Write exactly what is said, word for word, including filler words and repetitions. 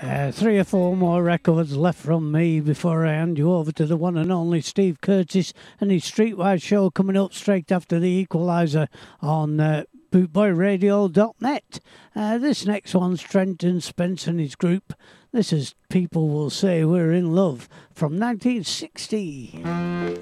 Uh, three or four more records left from me before I hand you over to the one and only Steve Curtis and his Streetwise show coming up straight after the Equaliser on uh, bootboy radio dot net. Uh, this next one's Trenton Spence and his group. This is People Will Say We're in Love from nineteen sixty.